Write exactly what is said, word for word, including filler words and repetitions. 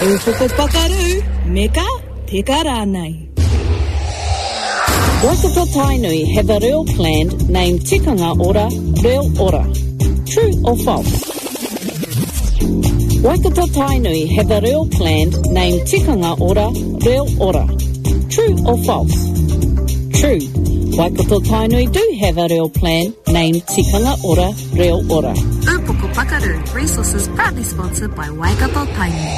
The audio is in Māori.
Ufoko pakaru, meka te karanai. Waikato Tainui have a real land named Tikanga Ora, Reo Ora. True or false? Waikato Tainui have a real land named Tikanga Ora, Reo Ora. True or false? True. Waikato Tainui do have a real plan named Tikanga Ora, Reo Ora. Ufoko Pakaru, resources proudly sponsored by Waikato Tainui.